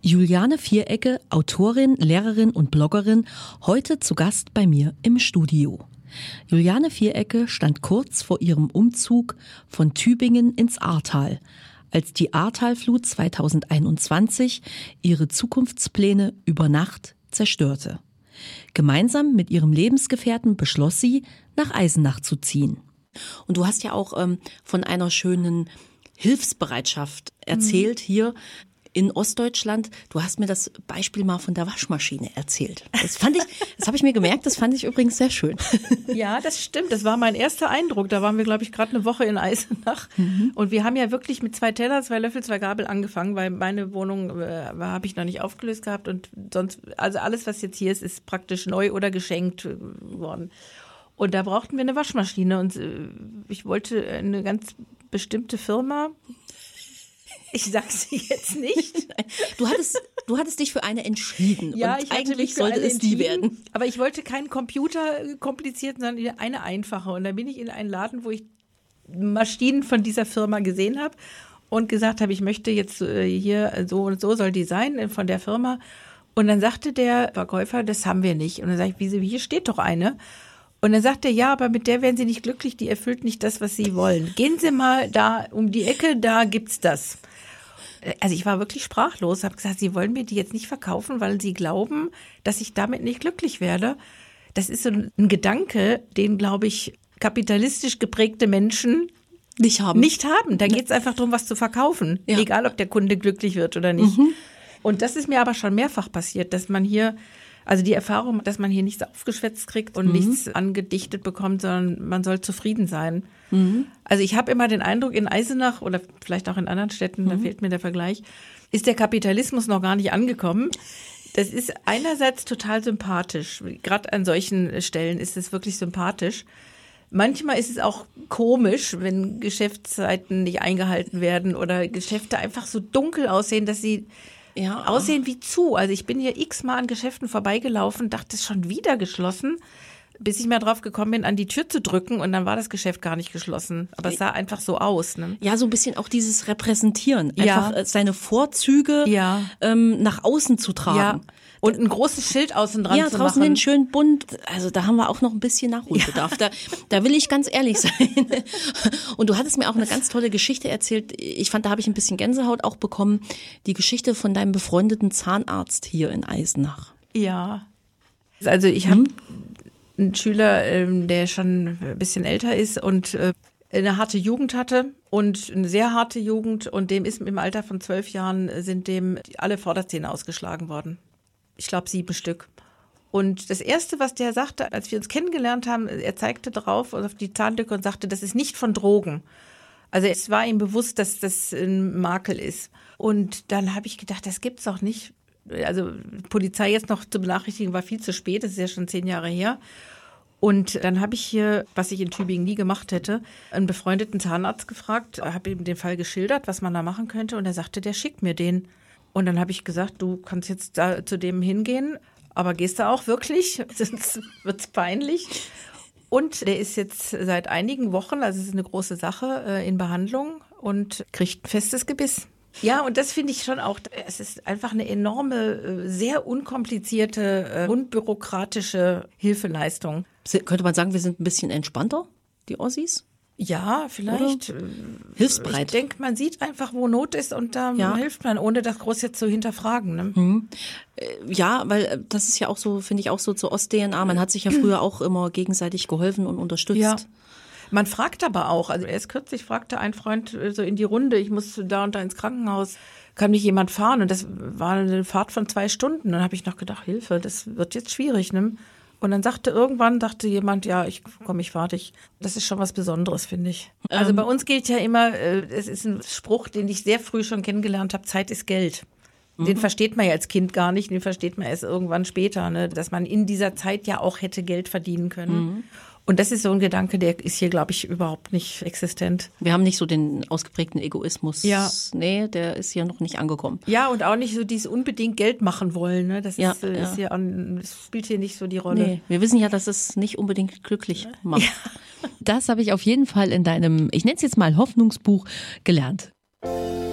Juliane Vierecke, Autorin, Lehrerin und Bloggerin, heute zu Gast bei mir im Studio. Juliane Vierecke stand kurz vor ihrem Umzug von Tübingen ins Ahrtal, als die Ahrtalflut 2021 ihre Zukunftspläne über Nacht zerstörte. Gemeinsam mit ihrem Lebensgefährten beschloss sie, nach Eisenach zu ziehen. Und du hast ja auch von einer schönen Hilfsbereitschaft erzählt hier in Ostdeutschland. Du hast mir das Beispiel mal von der Waschmaschine erzählt. Das habe ich mir gemerkt, das fand ich übrigens sehr schön. Ja, das stimmt. Das war mein erster Eindruck. Da waren wir, glaube ich, gerade eine Woche in Eisenach. Und wir haben ja wirklich mit 2 Teller, 2 Löffel, 2 Gabel angefangen, weil meine Wohnung habe ich noch nicht aufgelöst gehabt. Und sonst, also alles, was jetzt hier ist, ist praktisch neu oder geschenkt worden. Und da brauchten wir eine Waschmaschine. Und ich wollte eine ganz bestimmte Firma. Ich sage sie jetzt nicht. Du hattest dich für eine entschieden. Ja, und eigentlich sollte es die werden. Aber ich wollte keinen Computer komplizierten, sondern eine einfache. Und dann bin ich in einen Laden, wo ich Maschinen von dieser Firma gesehen habe und gesagt habe, ich möchte jetzt hier so und so soll die sein von der Firma. Und dann sagte der Verkäufer, das haben wir nicht. Und dann sage ich, wieso, hier steht doch eine. Und dann sagt er, ja, aber mit der werden Sie nicht glücklich, die erfüllt nicht das, was Sie wollen. Gehen Sie mal da um die Ecke, da gibt's das. Also ich war wirklich sprachlos, habe gesagt, Sie wollen mir die jetzt nicht verkaufen, weil Sie glauben, dass ich damit nicht glücklich werde. Das ist so ein Gedanke, den, glaube ich, kapitalistisch geprägte Menschen nicht haben. Da geht es einfach darum, was zu verkaufen, egal ob der Kunde glücklich wird oder nicht. Und das ist mir aber schon mehrfach passiert, dass man hier, also die Erfahrung, dass man hier nichts aufgeschwätzt kriegt und nichts angedichtet bekommt, sondern man soll zufrieden sein. Also ich habe immer den Eindruck, in Eisenach oder vielleicht auch in anderen Städten, da fehlt mir der Vergleich, ist der Kapitalismus noch gar nicht angekommen. Das ist einerseits total sympathisch. Gerade an solchen Stellen ist es wirklich sympathisch. Manchmal ist es auch komisch, wenn Geschäftszeiten nicht eingehalten werden oder Geschäfte einfach so dunkel aussehen, dass sie aussehen wie zu. Also ich bin hier x-mal an Geschäften vorbeigelaufen, dachte, es ist schon wieder geschlossen, bis ich mal drauf gekommen bin, an die Tür zu drücken und dann war das Geschäft gar nicht geschlossen. Aber es sah einfach so aus. Ne? Ja, so ein bisschen auch dieses Repräsentieren, einfach seine Vorzüge nach außen zu tragen. Ja. Und ein großes Schild außen dran zu machen. Ja, draußen hin schön bunt. Also da haben wir auch noch ein bisschen Nachholbedarf. Ja. Da will ich ganz ehrlich sein. Und du hattest mir auch eine ganz tolle Geschichte erzählt. Ich fand, da habe ich ein bisschen Gänsehaut auch bekommen. Die Geschichte von deinem befreundeten Zahnarzt hier in Eisenach. Ja. Also ich habe einen Schüler, der schon ein bisschen älter ist und eine harte Jugend hatte und eine sehr harte Jugend. Und dem ist im Alter von 12 Jahren sind dem alle Vorderzähne ausgeschlagen worden. Ich glaube 7 Stück. Und das Erste, was der sagte, als wir uns kennengelernt haben, er zeigte drauf auf die Zahnlücke und sagte, das ist nicht von Drogen. Also es war ihm bewusst, dass das ein Makel ist. Und dann habe ich gedacht, das gibt's doch nicht. Also Polizei jetzt noch zu benachrichtigen, war viel zu spät, das ist ja schon 10 Jahre her. Und dann habe ich hier, was ich in Tübingen nie gemacht hätte, einen befreundeten Zahnarzt gefragt, habe ihm den Fall geschildert, was man da machen könnte. Und er sagte, der schickt mir den. Und dann habe ich gesagt, du kannst jetzt da zu dem hingehen, aber gehst du auch wirklich? Sonst wird's peinlich. Und der ist jetzt seit einigen Wochen, also es ist eine große Sache, in Behandlung und kriegt ein festes Gebiss. Ja, und das finde ich schon auch, es ist einfach eine enorme, sehr unkomplizierte, unbürokratische Hilfeleistung. Könnte man sagen, wir sind ein bisschen entspannter, die Ossis? Ja, vielleicht. Oder hilfsbereit. Ich denke, man sieht einfach, wo Not ist und da hilft man, ohne das groß jetzt zu hinterfragen. Ne? Ja, weil das ist ja auch so, finde ich auch so zur Ost-DNA. Man hat sich ja früher auch immer gegenseitig geholfen und unterstützt. Ja. Man fragt aber auch, also erst kürzlich fragte ein Freund so in die Runde, ich muss da und da ins Krankenhaus, kann mich jemand fahren? Und das war eine Fahrt von 2 Stunden. Dann habe ich noch gedacht, Hilfe, das wird jetzt schwierig, ne? Und dann sagte jemand, ja, ich fahre dich. Das ist schon was Besonderes, finde ich. Also bei uns gilt ja immer, es ist ein Spruch, den ich sehr früh schon kennengelernt habe, Zeit ist Geld. Den versteht man ja als Kind gar nicht, den versteht man erst irgendwann später, ne? Dass man in dieser Zeit ja auch hätte Geld verdienen können. Und das ist so ein Gedanke, der ist hier, glaube ich, überhaupt nicht existent. Wir haben nicht so den ausgeprägten Egoismus. Ja. Nee, der ist hier noch nicht angekommen. Ja, und auch nicht so dieses unbedingt Geld machen wollen. Ne? Das ist hier das spielt hier nicht so die Rolle. Nee, wir wissen ja, dass es nicht unbedingt glücklich macht. Ja. Das habe ich auf jeden Fall in deinem, ich nenne es jetzt mal Hoffnungsbuch, gelernt.